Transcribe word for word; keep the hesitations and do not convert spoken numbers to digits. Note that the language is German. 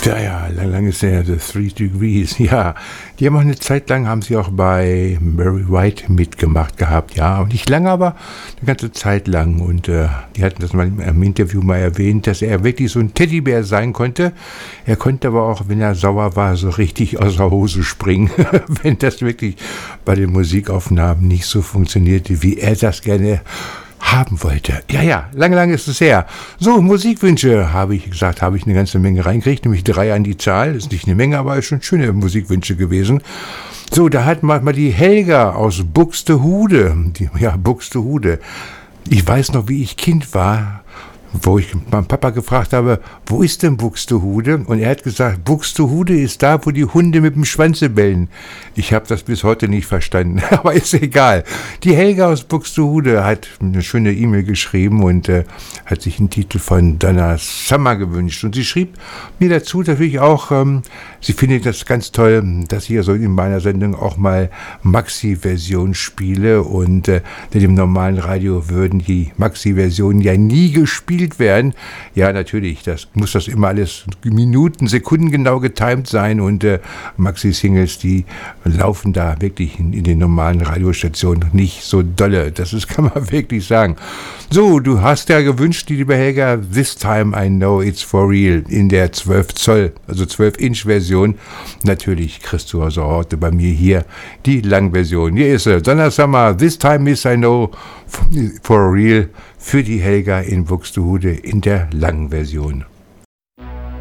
Ja, ja, lang, lang ist ja The Three Degrees, ja. Die haben auch eine Zeit lang, haben sie auch bei Mary White mitgemacht gehabt, ja. Und nicht lange, aber eine ganze Zeit lang. Und äh, die hatten das mal im Interview mal erwähnt, dass er wirklich so ein Teddybär sein konnte. Er konnte aber auch, wenn er sauer war, so richtig aus der Hose springen, wenn das wirklich bei den Musikaufnahmen nicht so funktionierte, wie er das gerne haben wollte. Ja, ja, lange, lange ist es her. So, Musikwünsche, habe ich gesagt, habe ich eine ganze Menge reingekriegt, nämlich drei an die Zahl. Ist nicht eine Menge, aber ist schon schöne Musikwünsche gewesen. So, da hat mal die Helga aus Buxtehude, die, ja, Buxtehude. Ich weiß noch, wie ich Kind war, wo ich meinen Papa gefragt habe, wo ist denn Buxtehude? Und er hat gesagt, Buxtehude ist da, wo die Hunde mit dem Schwanze bellen. Ich habe das bis heute nicht verstanden, aber ist egal. Die Helga aus Buxtehude hat eine schöne E-Mail geschrieben und äh, hat sich einen Titel von Donna Summer gewünscht. Und sie schrieb mir dazu natürlich auch, ähm, sie findet das ganz toll, dass ich hier so in meiner Sendung auch mal Maxi-Version spiele. Und äh, in dem normalen Radio würden die Maxi-Versionen ja nie gespielt werden. Ja, natürlich, das muss das immer alles Minuten, Sekunden genau getimt sein und äh, Maxi-Singles, die laufen da wirklich in, in den normalen Radiostationen nicht so dolle. Das ist, kann man wirklich sagen. So, du hast ja gewünscht, liebe Helga, This Time I Know It's For Real in der zwölf Zoll, also zwölf Inch Version. Natürlich kriegst du also heute bei mir hier die Langversion. Hier ist sie, Donna Summer, This Time Is I Know For Real für die Helga in Buxtehude in der langen Version.